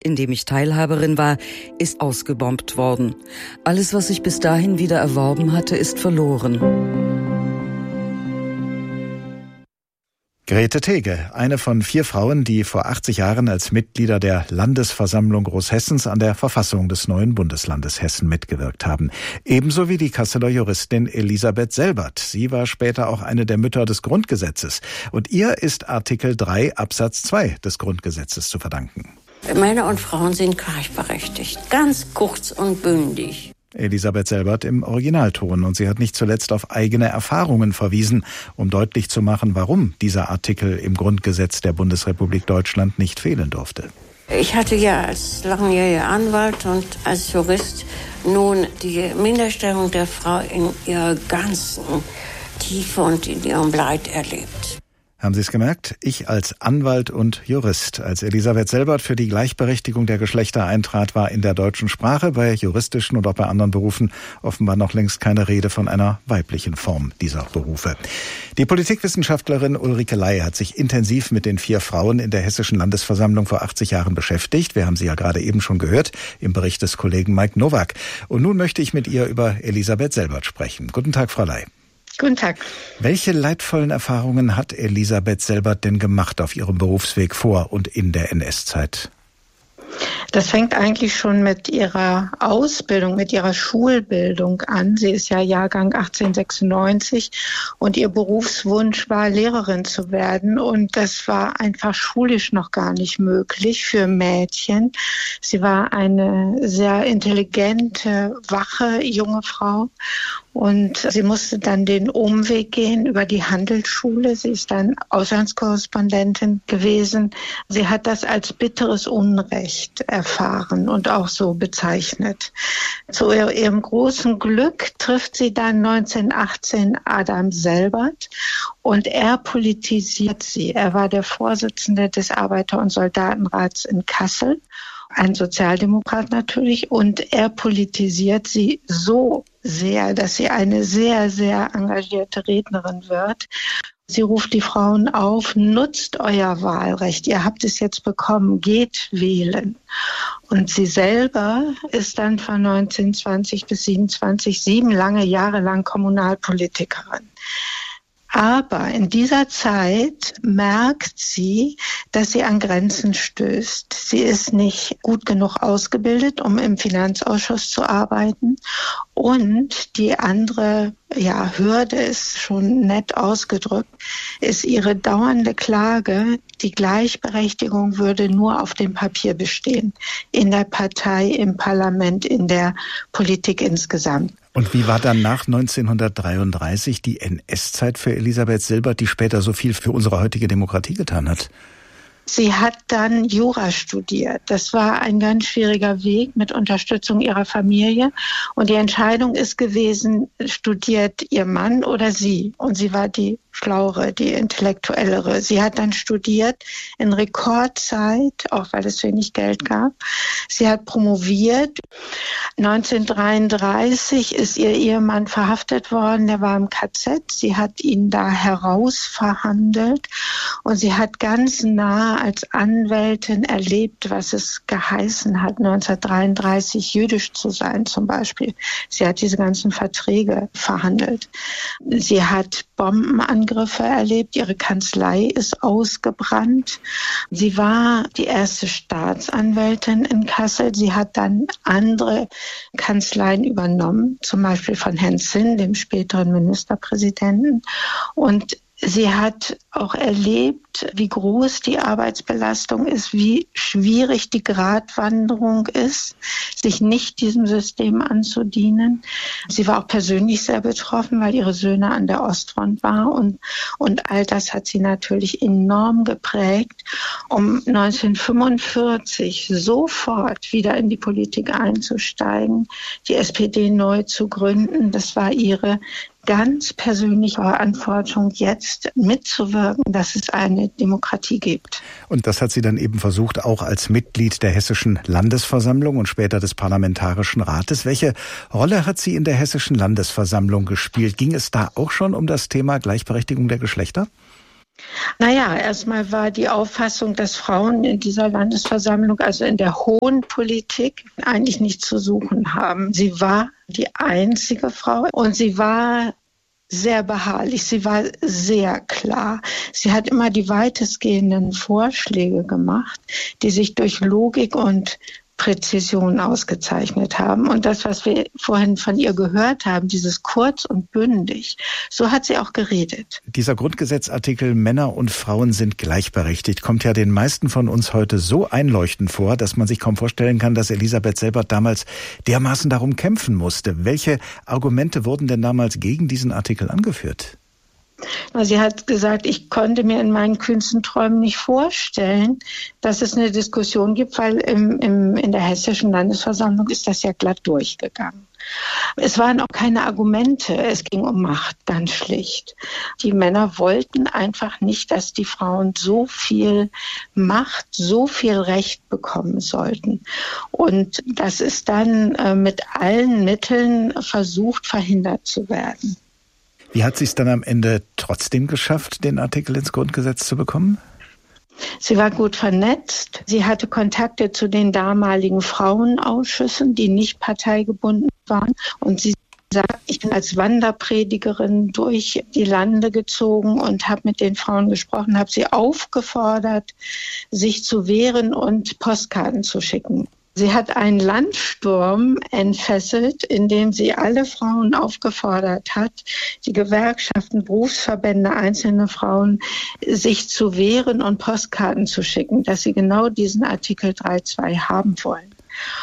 in dem ich Teilhaberin war, ist ausgebombt worden. Alles, was ich bis dahin wieder erworben hatte, ist verloren. Grete Tege, eine von 4 Frauen, die vor 80 Jahren als Mitglieder der Landesversammlung Großhessens an der Verfassung des neuen Bundeslandes Hessen mitgewirkt haben. Ebenso wie die Kasseler Juristin Elisabeth Selbert. Sie war später auch eine der Mütter des Grundgesetzes. Und ihr ist Artikel 3 Absatz 2 des Grundgesetzes zu verdanken. Männer und Frauen sind gleichberechtigt. Ganz kurz und bündig. Elisabeth Selbert im Originalton. Und sie hat nicht zuletzt auf eigene Erfahrungen verwiesen, um deutlich zu machen, warum dieser Artikel im Grundgesetz der Bundesrepublik Deutschland nicht fehlen durfte. Ich hatte ja als langjähriger Anwalt und als Jurist nun die Minderstellung der Frau in ihrer ganzen Tiefe und in ihrem Leid erlebt. Haben Sie es gemerkt? Ich als Anwalt und Jurist. Als Elisabeth Selbert für die Gleichberechtigung der Geschlechter eintrat, war in der deutschen Sprache bei juristischen und auch bei anderen Berufen offenbar noch längst keine Rede von einer weiblichen Form dieser Berufe. Die Politikwissenschaftlerin Ulrike Ley hat sich intensiv mit den 4 Frauen in der Hessischen Landesversammlung vor 80 Jahren beschäftigt. Wir haben sie ja gerade eben schon gehört im Bericht des Kollegen Mike Nowak. Und nun möchte ich mit ihr über Elisabeth Selbert sprechen. Guten Tag, Frau Ley. Guten Tag. Welche leidvollen Erfahrungen hat Elisabeth Selbert denn gemacht auf ihrem Berufsweg vor und in der NS-Zeit? Das fängt eigentlich schon mit ihrer Ausbildung, mit ihrer Schulbildung an. Sie ist ja Jahrgang 1896 und ihr Berufswunsch war, Lehrerin zu werden. Und das war einfach schulisch noch gar nicht möglich für Mädchen. Sie war eine sehr intelligente, wache junge Frau. Und sie musste dann den Umweg gehen über die Handelsschule. Sie ist dann Auslandskorrespondentin gewesen. Sie hat das als bitteres Unrecht erfahren und auch so bezeichnet. Zu ihrem großen Glück trifft sie dann 1918 Adam Selbert und er politisiert sie. Er war der Vorsitzende des Arbeiter- und Soldatenrats in Kassel. Ein Sozialdemokrat natürlich, und er politisiert sie so sehr, dass sie eine sehr, sehr engagierte Rednerin wird. Sie ruft die Frauen auf, nutzt euer Wahlrecht, ihr habt es jetzt bekommen, geht wählen. Und sie selber ist dann von 1920 bis 27 7 lange Jahre lang Kommunalpolitikerin. Aber in dieser Zeit merkt sie, dass sie an Grenzen stößt. Sie ist nicht gut genug ausgebildet, um im Finanzausschuss zu arbeiten. Und die andere Hürde ist schon nett ausgedrückt, ist ihre dauernde Klage, die Gleichberechtigung würde nur auf dem Papier bestehen. In der Partei, im Parlament, in der Politik insgesamt. Und wie war dann nach 1933 die NS-Zeit für Elisabeth Selbert, die später so viel für unsere heutige Demokratie getan hat? Sie hat dann Jura studiert. Das war ein ganz schwieriger Weg mit Unterstützung ihrer Familie. Und die Entscheidung ist gewesen, studiert ihr Mann oder sie? Und sie war die Schlauere, die Intellektuellere. Sie hat dann studiert in Rekordzeit, auch weil es wenig Geld gab. Sie hat promoviert. 1933 ist ihr Ehemann verhaftet worden. Der war im KZ. Sie hat ihn da herausverhandelt. Und sie hat ganz nah als Anwältin erlebt, was es geheißen hat, 1933 jüdisch zu sein zum Beispiel. Sie hat diese ganzen Verträge verhandelt. Sie hat Bombenangriffe erlebt. Ihre Kanzlei ist ausgebrannt. Sie war die erste Staatsanwältin in Kassel. Sie hat dann andere Kanzleien übernommen, zum Beispiel von Herrn Zinn, dem späteren Ministerpräsidenten. Und sie hat auch erlebt, wie groß die Arbeitsbelastung ist, wie schwierig die Gratwanderung ist, sich nicht diesem System anzudienen. Sie war auch persönlich sehr betroffen, weil ihre Söhne an der Ostfront waren. Und all das hat sie natürlich enorm geprägt, um 1945 sofort wieder in die Politik einzusteigen, die SPD neu zu gründen. Das war ihre ganz persönliche Verantwortung, jetzt mitzuwirken, dass es eine Demokratie gibt. Und das hat sie dann eben versucht, auch als Mitglied der Hessischen Landesversammlung und später des Parlamentarischen Rates. Welche Rolle hat sie in der Hessischen Landesversammlung gespielt? Ging es da auch schon um das Thema Gleichberechtigung der Geschlechter? Naja, erstmal war die Auffassung, dass Frauen in dieser Landesversammlung, also in der hohen Politik, eigentlich nichts zu suchen haben. Sie war die einzige Frau und sie war sehr beharrlich, sie war sehr klar. Sie hat immer die weitestgehenden Vorschläge gemacht, die sich durch Logik und Präzision ausgezeichnet haben. Und das, was wir vorhin von ihr gehört haben, dieses kurz und bündig, so hat sie auch geredet. Dieser Grundgesetzartikel Männer und Frauen sind gleichberechtigt kommt ja den meisten von uns heute so einleuchtend vor, dass man sich kaum vorstellen kann, dass Elisabeth Selbert damals dermaßen darum kämpfen musste. Welche Argumente wurden denn damals gegen diesen Artikel angeführt? Sie hat gesagt, ich konnte mir in meinen kühnsten Träumen nicht vorstellen, dass es eine Diskussion gibt, weil in der Hessischen Landesversammlung ist das ja glatt durchgegangen. Es waren auch keine Argumente, es ging um Macht, ganz schlicht. Die Männer wollten einfach nicht, dass die Frauen so viel Macht, so viel Recht bekommen sollten. Und das ist dann mit allen Mitteln versucht, verhindert zu werden. Wie hat sie es dann am Ende trotzdem geschafft, den Artikel ins Grundgesetz zu bekommen? Sie war gut vernetzt. Sie hatte Kontakte zu den damaligen Frauenausschüssen, die nicht parteigebunden waren. Und sie sagt, ich bin als Wanderpredigerin durch die Lande gezogen und habe mit den Frauen gesprochen, habe sie aufgefordert, sich zu wehren und Postkarten zu schicken. Sie hat einen Landsturm entfesselt, in dem sie alle Frauen aufgefordert hat, die Gewerkschaften, Berufsverbände, einzelne Frauen, sich zu wehren und Postkarten zu schicken, dass sie genau diesen Artikel 3.2 haben wollen.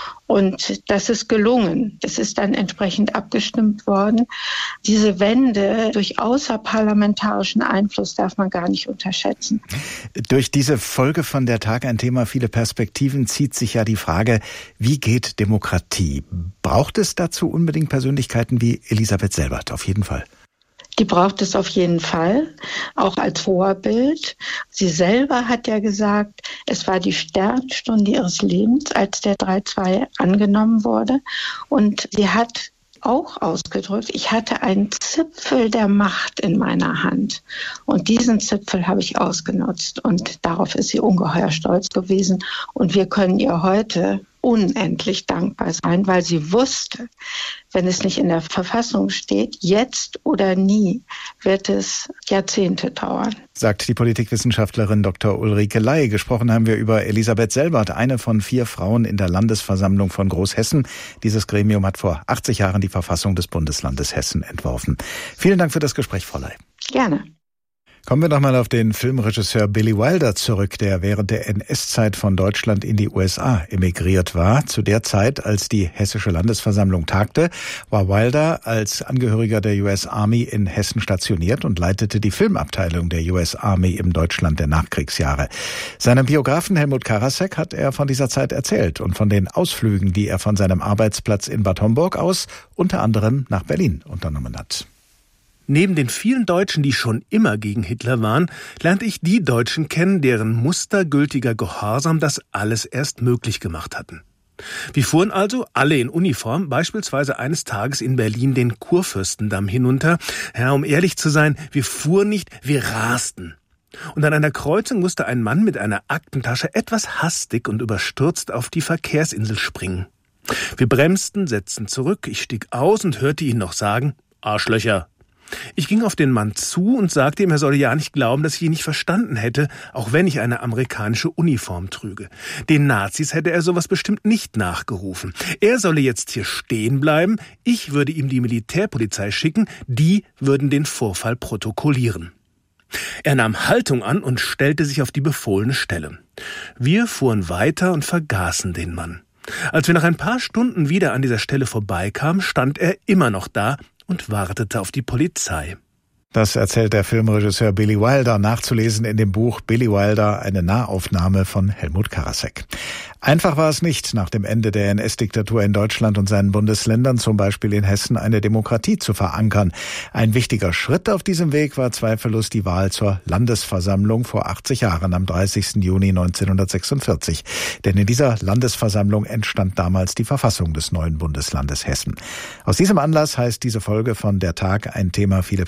Und das ist gelungen. Das ist dann entsprechend abgestimmt worden. Diese Wende durch außerparlamentarischen Einfluss darf man gar nicht unterschätzen. Durch diese Folge von der Tag ein Thema, viele Perspektiven, zieht sich ja die Frage, wie geht Demokratie? Braucht es dazu unbedingt Persönlichkeiten wie Elisabeth Selbert? Auf jeden Fall. Die braucht es auf jeden Fall, auch als Vorbild. Sie selber hat ja gesagt, es war die Sternstunde ihres Lebens, als der 3.2 angenommen wurde. Und sie hat auch ausgedrückt, ich hatte einen Zipfel der Macht in meiner Hand. Und diesen Zipfel habe ich ausgenutzt. Und darauf ist sie ungeheuer stolz gewesen. Und wir können ihr heute unendlich dankbar sein, weil sie wusste, wenn es nicht in der Verfassung steht, jetzt oder nie, wird es Jahrzehnte dauern. Sagt die Politikwissenschaftlerin Dr. Ulrike Ley. Gesprochen haben wir über Elisabeth Selbert, eine von 4 Frauen in der Landesversammlung von Großhessen. Dieses Gremium hat vor 80 Jahren die Verfassung des Bundeslandes Hessen entworfen. Vielen Dank für das Gespräch, Frau Ley. Gerne. Kommen wir nochmal auf den Filmregisseur Billy Wilder zurück, der während der NS-Zeit von Deutschland in die USA emigriert war. Zu der Zeit, als die Hessische Landesversammlung tagte, war Wilder als Angehöriger der US Army in Hessen stationiert und leitete die Filmabteilung der US Army im Deutschland der Nachkriegsjahre. Seinem Biografen Helmut Karasek hat er von dieser Zeit erzählt und von den Ausflügen, die er von seinem Arbeitsplatz in Bad Homburg aus unter anderem nach Berlin unternommen hat. Neben den vielen Deutschen, die schon immer gegen Hitler waren, lernte ich die Deutschen kennen, deren mustergültiger Gehorsam das alles erst möglich gemacht hatten. Wir fuhren also, alle in Uniform, beispielsweise eines Tages in Berlin den Kurfürstendamm hinunter. Ja, um ehrlich zu sein, wir fuhren nicht, wir rasten. Und an einer Kreuzung musste ein Mann mit einer Aktentasche etwas hastig und überstürzt auf die Verkehrsinsel springen. Wir bremsten, setzten zurück, ich stieg aus und hörte ihn noch sagen, Arschlöcher. Ich ging auf den Mann zu und sagte ihm, er solle ja nicht glauben, dass ich ihn nicht verstanden hätte, auch wenn ich eine amerikanische Uniform trüge. Den Nazis hätte er sowas bestimmt nicht nachgerufen. Er solle jetzt hier stehen bleiben, ich würde ihm die Militärpolizei schicken, die würden den Vorfall protokollieren. Er nahm Haltung an und stellte sich auf die befohlene Stelle. Wir fuhren weiter und vergaßen den Mann. Als wir nach ein paar Stunden wieder an dieser Stelle vorbeikamen, stand er immer noch da und wartete auf die Polizei. Das erzählt der Filmregisseur Billy Wilder, nachzulesen in dem Buch Billy Wilder, eine Nahaufnahme von Helmut Karasek. Einfach war es nicht, nach dem Ende der NS-Diktatur in Deutschland und seinen Bundesländern, zum Beispiel in Hessen, eine Demokratie zu verankern. Ein wichtiger Schritt auf diesem Weg war zweifellos die Wahl zur Landesversammlung vor 80 Jahren, am 30. Juni 1946. Denn in dieser Landesversammlung entstand damals die Verfassung des neuen Bundeslandes Hessen. Aus diesem Anlass heißt diese Folge von Der Tag ein Thema, viele Perspektiven.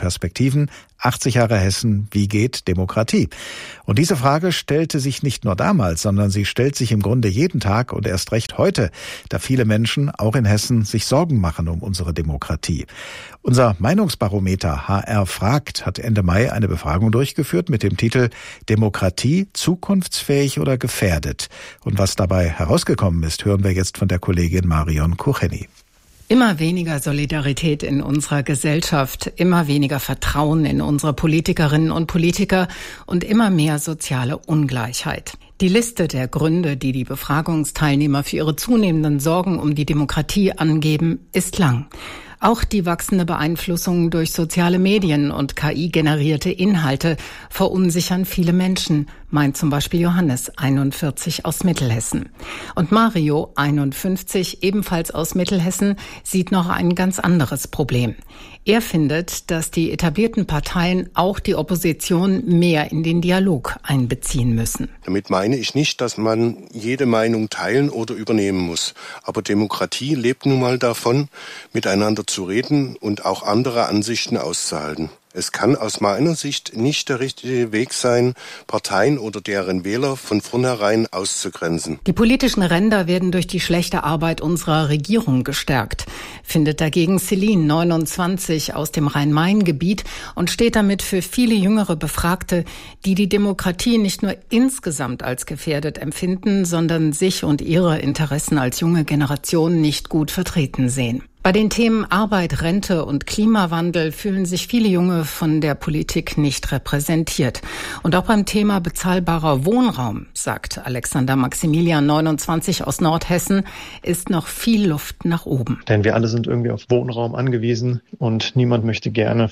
Alternativen, 80 Jahre Hessen, wie geht Demokratie? Und diese Frage stellte sich nicht nur damals, sondern sie stellt sich im Grunde jeden Tag und erst recht heute, da viele Menschen, auch in Hessen, sich Sorgen machen um unsere Demokratie. Unser Meinungsbarometer HR fragt hat Ende Mai eine Befragung durchgeführt mit dem Titel Demokratie zukunftsfähig oder gefährdet? Und was dabei herausgekommen ist, hören wir jetzt von der Kollegin Marion Kucheni. Immer weniger Solidarität in unserer Gesellschaft, immer weniger Vertrauen in unsere Politikerinnen und Politiker und immer mehr soziale Ungleichheit. Die Liste der Gründe, die die Befragungsteilnehmer für ihre zunehmenden Sorgen um die Demokratie angeben, ist lang. Auch die wachsende Beeinflussung durch soziale Medien und KI-generierte Inhalte verunsichern viele Menschen, meint zum Beispiel Johannes, 41 aus Mittelhessen. Und Mario, 51, ebenfalls aus Mittelhessen, sieht noch ein ganz anderes Problem. Er findet, dass die etablierten Parteien auch die Opposition mehr in den Dialog einbeziehen müssen. Damit meine ich nicht, dass man jede Meinung teilen oder übernehmen muss. Aber Demokratie lebt nun mal davon, miteinander zu reden und auch andere Ansichten auszuhalten. Es kann aus meiner Sicht nicht der richtige Weg sein, Parteien oder deren Wähler von vornherein auszugrenzen. Die politischen Ränder werden durch die schlechte Arbeit unserer Regierung gestärkt, findet dagegen Celine, 29, aus dem Rhein-Main-Gebiet und steht damit für viele jüngere Befragte, die die Demokratie nicht nur insgesamt als gefährdet empfinden, sondern sich und ihre Interessen als junge Generation nicht gut vertreten sehen. Bei den Themen Arbeit, Rente und Klimawandel fühlen sich viele Junge von der Politik nicht repräsentiert. Und auch beim Thema bezahlbarer Wohnraum, sagt Alexander Maximilian, 29 aus Nordhessen, ist noch viel Luft nach oben. Denn wir alle sind irgendwie auf Wohnraum angewiesen und niemand möchte gerne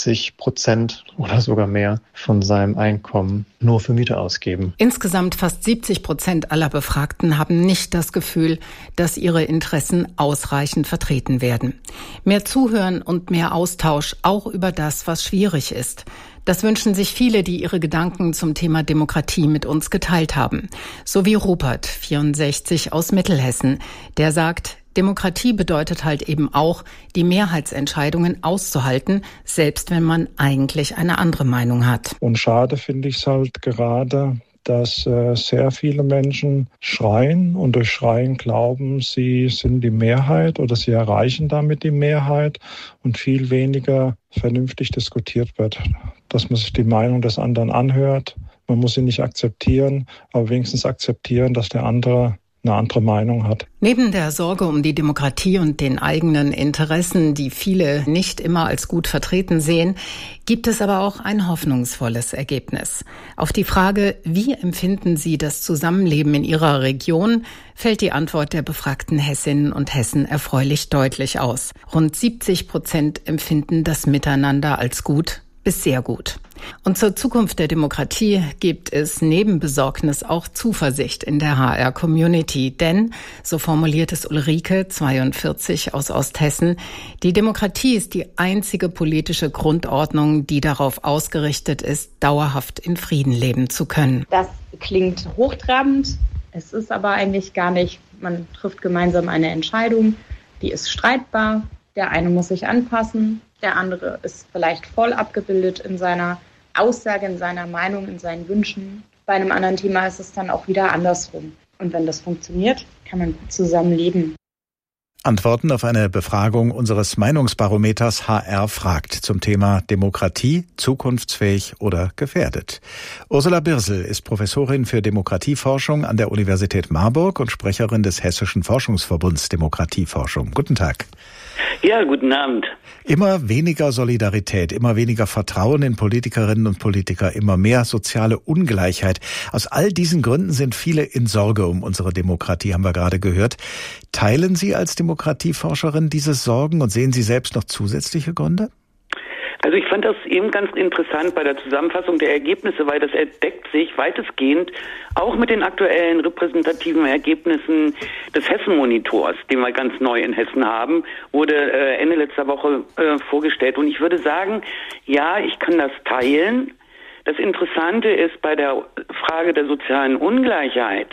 50% oder sogar mehr von seinem Einkommen nur für Miete ausgeben. Insgesamt fast 70% aller Befragten haben nicht das Gefühl, dass ihre Interessen ausreichend vertreten werden. Mehr Zuhören und mehr Austausch, auch über das, was schwierig ist. Das wünschen sich viele, die ihre Gedanken zum Thema Demokratie mit uns geteilt haben. So wie Rupert, 64 aus Mittelhessen, der sagt, Demokratie bedeutet halt eben auch, die Mehrheitsentscheidungen auszuhalten, selbst wenn man eigentlich eine andere Meinung hat. Und schade finde ich es halt gerade, dass sehr viele Menschen schreien und durch Schreien glauben, sie sind die Mehrheit oder sie erreichen damit die Mehrheit und viel weniger vernünftig diskutiert wird. Dass man sich die Meinung des anderen anhört, man muss sie nicht akzeptieren, aber wenigstens akzeptieren, dass der andere eine andere Meinung hat. Neben der Sorge um die Demokratie und den eigenen Interessen, die viele nicht immer als gut vertreten sehen, gibt es aber auch ein hoffnungsvolles Ergebnis. Auf die Frage, wie empfinden Sie das Zusammenleben in Ihrer Region, fällt die Antwort der befragten Hessinnen und Hessen erfreulich deutlich aus. Rund 70% empfinden das Miteinander als gut bis sehr gut. Und zur Zukunft der Demokratie gibt es neben Besorgnis auch Zuversicht in der HR-Community. Denn, so formuliert es Ulrike, 42 aus Osthessen, die Demokratie ist die einzige politische Grundordnung, die darauf ausgerichtet ist, dauerhaft in Frieden leben zu können. Das klingt hochtrabend. Es ist aber eigentlich gar nicht. Man trifft gemeinsam eine Entscheidung, die ist streitbar. Der eine muss sich anpassen. Der andere ist vielleicht voll abgebildet in seiner Aussage, in seiner Meinung, in seinen Wünschen. Bei einem anderen Thema ist es dann auch wieder andersrum. Und wenn das funktioniert, kann man gut zusammenleben. Antworten auf eine Befragung unseres Meinungsbarometers HR fragt zum Thema Demokratie, zukunftsfähig oder gefährdet. Ursula Birsel ist Professorin für Demokratieforschung an der Universität Marburg und Sprecherin des Hessischen Forschungsverbunds Demokratieforschung. Guten Tag. Ja, guten Abend. Immer weniger Solidarität, immer weniger Vertrauen in Politikerinnen und Politiker, immer mehr soziale Ungleichheit. Aus all diesen Gründen sind viele in Sorge um unsere Demokratie, haben wir gerade gehört. Teilen Sie als Demokratieforscherin diese Sorgen und sehen Sie selbst noch zusätzliche Gründe? Also ich fand das eben ganz interessant bei der Zusammenfassung der Ergebnisse, weil das deckt sich weitestgehend auch mit den aktuellen repräsentativen Ergebnissen des Hessen-Monitors, den wir ganz neu in Hessen haben, wurde Ende letzter Woche vorgestellt. Und ich würde sagen, ja, ich kann das teilen. Das Interessante ist bei der Frage der sozialen Ungleichheit,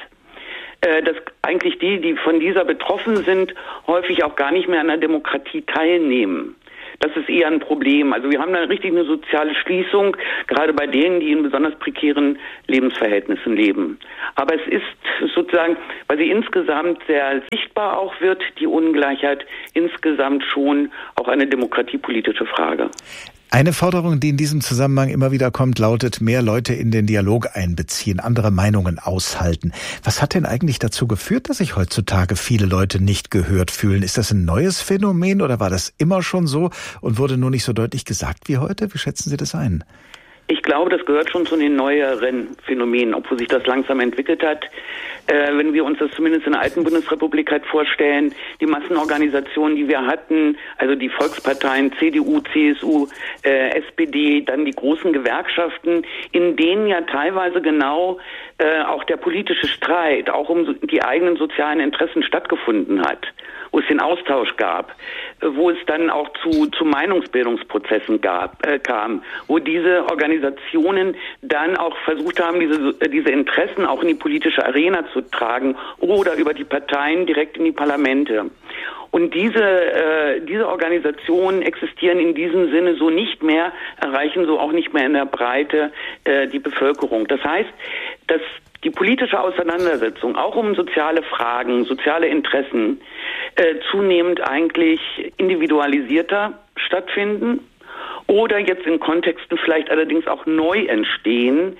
dass eigentlich die von dieser betroffen sind, häufig auch gar nicht mehr an der Demokratie teilnehmen. Das ist eher ein Problem. Also wir haben da richtig eine soziale Schließung, gerade bei denen, die in besonders prekären Lebensverhältnissen leben. Aber es ist sozusagen, weil sie insgesamt sehr sichtbar auch wird, die Ungleichheit, insgesamt schon auch eine demokratiepolitische Frage. Eine Forderung, die in diesem Zusammenhang immer wieder kommt, lautet, mehr Leute in den Dialog einbeziehen, andere Meinungen aushalten. Was hat denn eigentlich dazu geführt, dass sich heutzutage viele Leute nicht gehört fühlen? Ist das ein neues Phänomen oder war das immer schon so und wurde nur nicht so deutlich gesagt wie heute? Wie schätzen Sie das ein? Ich glaube, das gehört schon zu den neueren Phänomenen, obwohl sich das langsam entwickelt hat. Wenn wir uns das zumindest in der alten Bundesrepublik halt vorstellen, die Massenorganisationen, die wir hatten, also die Volksparteien, CDU, CSU, SPD, dann die großen Gewerkschaften, in denen ja teilweise genau auch der politische Streit, auch um die eigenen sozialen Interessen stattgefunden hat, wo es den Austausch gab, wo es dann auch zu Meinungsbildungsprozessen kam, wo diese Organisationen dann auch versucht haben, diese Interessen auch in die politische Arena zu tragen oder über die Parteien direkt in die Parlamente. Und diese Organisationen existieren in diesem Sinne so nicht mehr, erreichen so auch nicht mehr in der Breite die Bevölkerung. Das heißt, dass die politische Auseinandersetzung auch um soziale Fragen, soziale Interessen zunehmend eigentlich individualisierter stattfinden oder jetzt in Kontexten vielleicht allerdings auch neu entstehen,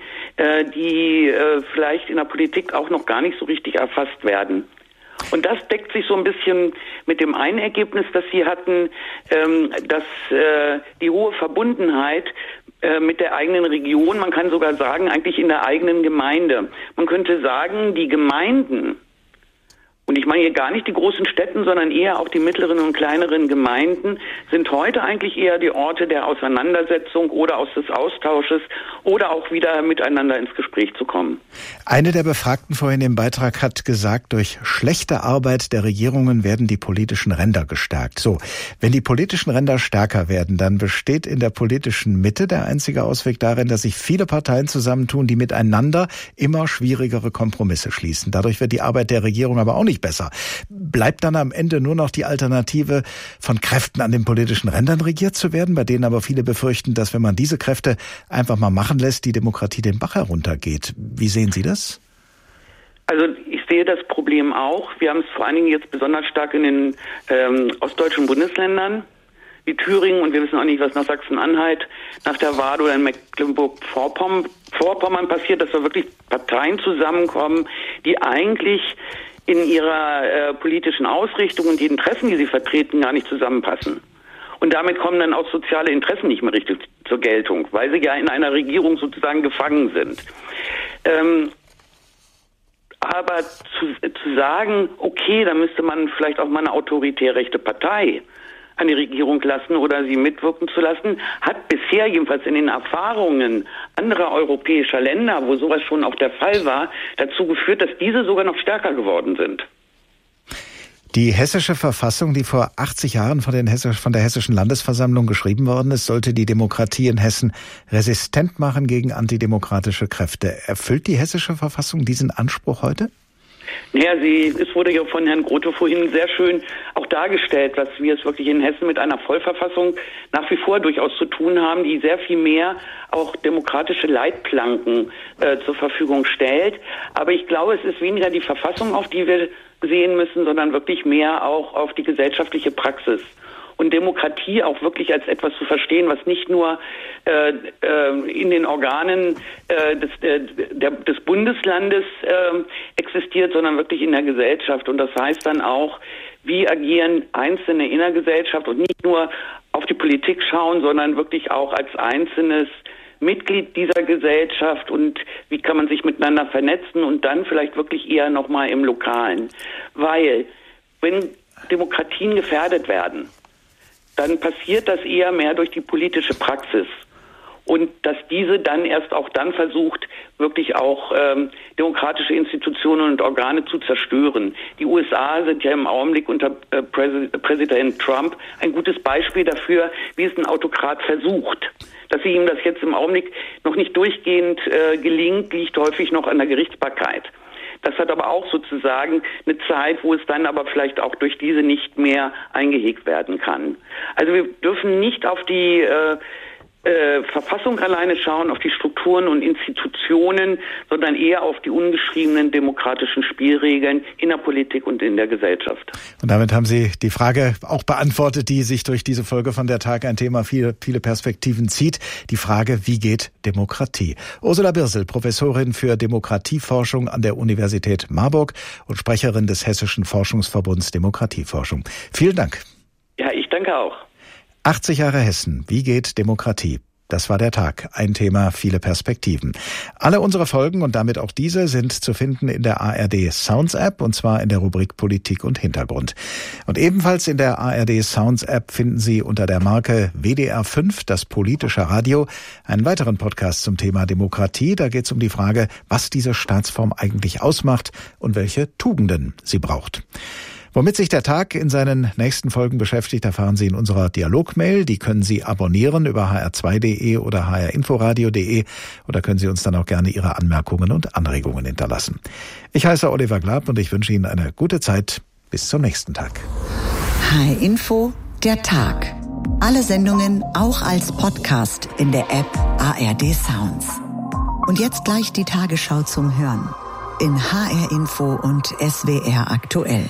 die vielleicht in der Politik auch noch gar nicht so richtig erfasst werden. Und das deckt sich so ein bisschen mit dem einen Ergebnis, das Sie hatten, dass die hohe Verbundenheit mit der eigenen Region, man kann sogar sagen, eigentlich in der eigenen Gemeinde. Man könnte sagen, die Gemeinden, und ich meine hier gar nicht die großen Städten, sondern eher auch die mittleren und kleineren Gemeinden, sind heute eigentlich eher die Orte der Auseinandersetzung oder des Austausches oder auch wieder miteinander ins Gespräch zu kommen. Eine der Befragten vorhin im Beitrag hat gesagt, durch schlechte Arbeit der Regierungen werden die politischen Ränder gestärkt. So, wenn die politischen Ränder stärker werden, dann besteht in der politischen Mitte der einzige Ausweg darin, dass sich viele Parteien zusammentun, die miteinander immer schwierigere Kompromisse schließen. Dadurch wird die Arbeit der Regierung aber auch nicht besser. Bleibt dann am Ende nur noch die Alternative, von Kräften an den politischen Rändern regiert zu werden, bei denen aber viele befürchten, dass wenn man diese Kräfte einfach mal machen lässt, die Demokratie den Bach heruntergeht. Wie sehen Sie das? Also ich sehe das Problem auch. Wir haben es vor allen Dingen jetzt besonders stark in den ostdeutschen Bundesländern, wie Thüringen, und wir wissen auch nicht, was nach Sachsen-Anhalt, nach der Wahl oder in Mecklenburg-Vorpommern passiert, dass da wirklich Parteien zusammenkommen, die eigentlich in ihrer politischen Ausrichtung und die Interessen, die sie vertreten, gar nicht zusammenpassen. Und damit kommen dann auch soziale Interessen nicht mehr richtig zur Geltung, weil sie ja in einer Regierung sozusagen gefangen sind. Aber zu sagen, okay, da müsste man vielleicht auch mal eine autoritär rechte Partei an die Regierung lassen oder sie mitwirken zu lassen, hat bisher jedenfalls in den Erfahrungen anderer europäischer Länder, wo sowas schon auch der Fall war, dazu geführt, dass diese sogar noch stärker geworden sind. Die hessische Verfassung, die vor 80 Jahren von der Hessischen Landesversammlung geschrieben worden ist, sollte die Demokratie in Hessen resistent machen gegen antidemokratische Kräfte. Erfüllt die hessische Verfassung diesen Anspruch heute? Ja, es wurde ja von Herrn Grote vorhin sehr schön auch dargestellt, was wir es wirklich in Hessen mit einer Vollverfassung nach wie vor durchaus zu tun haben, die sehr viel mehr auch demokratische Leitplanken zur Verfügung stellt. Aber ich glaube, es ist weniger die Verfassung, auf die wir sehen müssen, sondern wirklich mehr auch auf die gesellschaftliche Praxis. Und Demokratie auch wirklich als etwas zu verstehen, was nicht nur in den Organen des Bundeslandes existiert, sondern wirklich in der Gesellschaft. Und das heißt dann auch, wie agieren Einzelne in der Gesellschaft und nicht nur auf die Politik schauen, sondern wirklich auch als einzelnes Mitglied dieser Gesellschaft und wie kann man sich miteinander vernetzen und dann vielleicht wirklich eher nochmal im Lokalen. Weil, wenn Demokratien gefährdet werden, dann passiert das eher mehr durch die politische Praxis. Und dass diese dann erst auch dann versucht, wirklich auch demokratische Institutionen und Organe zu zerstören. Die USA sind ja im Augenblick unter Präsident Trump ein gutes Beispiel dafür, wie es ein Autokrat versucht. Dass ihm das jetzt im Augenblick noch nicht durchgehend gelingt, liegt häufig noch an der Gerichtsbarkeit. Das hat aber auch sozusagen eine Zeit, wo es dann aber vielleicht auch durch diese nicht mehr eingehegt werden kann. Also wir dürfen nicht auf die Verfassung alleine schauen, auf die Strukturen und Institutionen, sondern eher auf die ungeschriebenen demokratischen Spielregeln in der Politik und in der Gesellschaft. Und damit haben Sie die Frage auch beantwortet, die sich durch diese Folge von der Tag ein Thema viele Perspektiven zieht. Die Frage, wie geht Demokratie? Ursula Birsel, Professorin für Demokratieforschung an der Universität Marburg und Sprecherin des Hessischen Forschungsverbunds Demokratieforschung. Vielen Dank. Ja, ich danke auch. 80 Jahre Hessen. Wie geht Demokratie? Das war der Tag. Ein Thema, viele Perspektiven. Alle unsere Folgen und damit auch diese sind zu finden in der ARD Sounds App und zwar in der Rubrik Politik und Hintergrund. Und ebenfalls in der ARD Sounds App finden Sie unter der Marke WDR 5, das politische Radio, einen weiteren Podcast zum Thema Demokratie. Da geht es um die Frage, was diese Staatsform eigentlich ausmacht und welche Tugenden sie braucht. Womit sich der Tag in seinen nächsten Folgen beschäftigt, erfahren Sie in unserer Dialogmail. Die können Sie abonnieren über hr2.de oder hrinforadio.de oder können Sie uns dann auch gerne Ihre Anmerkungen und Anregungen hinterlassen. Ich heiße Oliver Glab und ich wünsche Ihnen eine gute Zeit. Bis zum nächsten Tag. HR Info, der Tag. Alle Sendungen auch als Podcast in der App ARD Sounds. Und jetzt gleich die Tagesschau zum Hören in HR Info und SWR aktuell.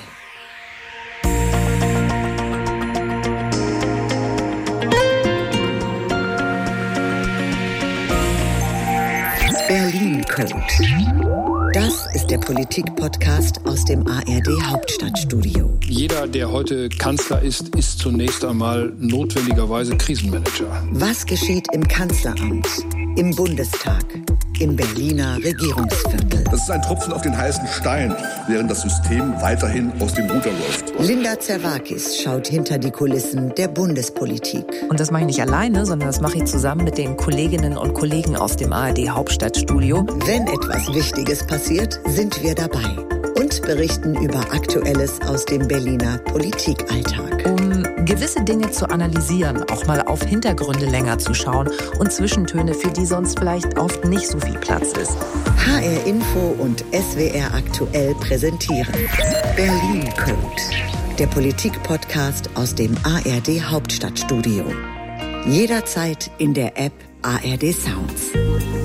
Berlin Code. Das ist der Politik-Podcast aus dem ARD Hauptstadtstudio. Jeder, der heute Kanzler ist, ist zunächst einmal notwendigerweise Krisenmanager. Was geschieht im Kanzleramt, im Bundestag, im Berliner Regierungsviertel? Das ist ein Tropfen auf den heißen Stein, während das System weiterhin aus dem Ruder läuft. Linda Zerwakis schaut hinter die Kulissen der Bundespolitik. Und das mache ich nicht alleine, sondern das mache ich zusammen mit den Kolleginnen und Kollegen aus dem ARD Hauptstadtstudio. Wenn etwas Wichtiges passiert, sind wir dabei und berichten über Aktuelles aus dem Berliner Politikalltag. Um gewisse Dinge zu analysieren, auch mal auf Hintergründe länger zu schauen und Zwischentöne, für die sonst vielleicht oft nicht so viel Platz ist. HR Info und SWR aktuell präsentieren Berlin Code, der Politik-Podcast aus dem ARD Hauptstadtstudio. Jederzeit in der App ARD Sounds.